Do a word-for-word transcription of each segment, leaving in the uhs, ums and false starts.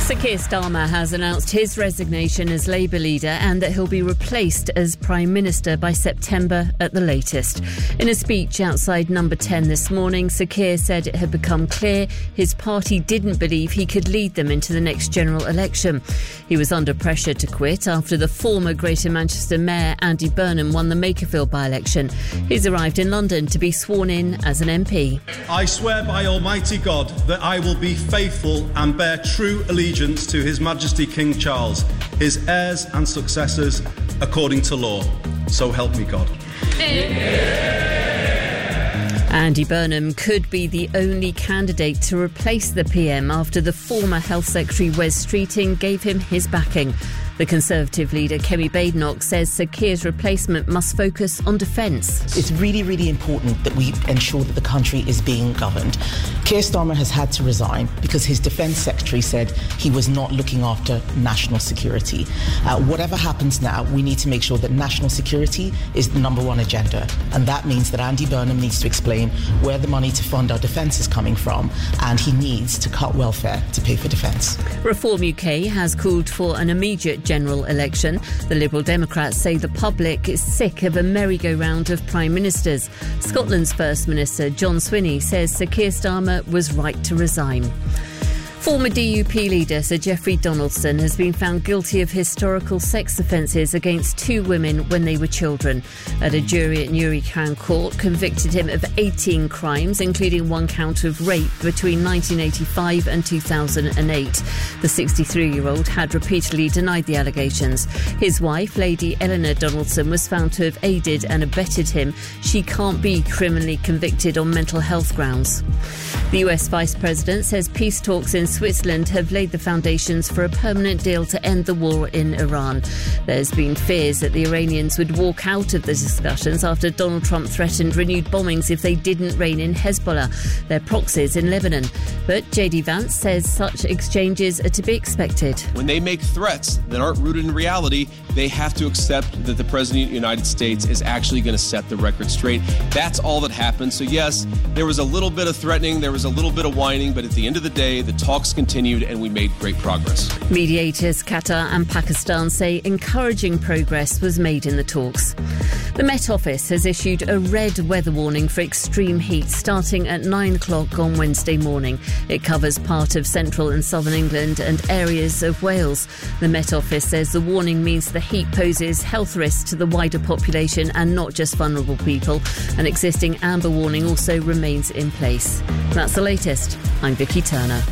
Sir Keir Starmer has announced his resignation as Labour leader and that he'll be replaced as Prime Minister by September at the latest. In a speech outside Number ten this morning, Sir Keir said it had become clear his party didn't believe he could lead them into the next general election. He was under pressure to quit after the former Greater Manchester Mayor Andy Burnham won the Makerfield by-election. He's arrived in London to be sworn in as an M P. I swear by Almighty God that I will be faithful and bear true allegiance to His Majesty King Charles, his heirs and successors, according to law. So help me God. Andy Burnham could be the only candidate to replace the P M after the former Health Secretary Wes Streeting gave him his backing. The Conservative leader, Kemi Badenoch, says Sir Keir's replacement must focus on defence. It's really, really important that we ensure that the country is being governed. Keir Starmer has had to resign because his Defence Secretary said he was not looking after national security. Uh, whatever happens now, we need to make sure that national security is the number one agenda. And that means that Andy Burnham needs to explain where the money to fund our defence is coming from, and he needs to cut welfare to pay for defence. Reform U K has called for an immediate general election. The Liberal Democrats say the public is sick of a merry-go-round of Prime Ministers. Scotland's First Minister John Swinney says Sir Keir Starmer was right to resign. Former D U P leader Sir Geoffrey Donaldson has been found guilty of historical sex offences against two women when they were children. At a jury at Newry Crown Court convicted him of eighteen crimes, including one count of rape between nineteen eighty-five and two thousand eight. The sixty-three-year-old had repeatedly denied the allegations. His wife, Lady Eleanor Donaldson, was found to have aided and abetted him. She can't be criminally convicted on mental health grounds. The U S Vice President says peace talks in Switzerland have laid the foundations for a permanent deal to end the war in Iran. There's been fears that the Iranians would walk out of the discussions after Donald Trump threatened renewed bombings if they didn't rein in Hezbollah, their proxies in Lebanon. But J D Vance says such exchanges are to be expected. When they make threats that aren't rooted in reality, they have to accept that the President of the United States is actually going to set the record straight. That's all that happened. So yes, there was a little bit of threatening, there was a little bit of whining, but at the end of the day, the talks continued and we made great progress. Mediators Qatar and Pakistan say encouraging progress was made in the talks. The Met Office has issued a red weather warning for extreme heat starting at nine o'clock on Wednesday morning. It covers part of central and southern England and areas of Wales. The Met Office says the warning means the heat poses health risks to the wider population and not just vulnerable people. An existing amber warning also remains in place. That's the latest. I'm Vicky Turner.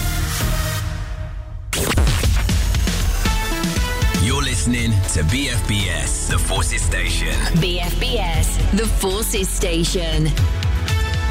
You're listening to B F B S, The Forces Station. B F B S, The Forces Station.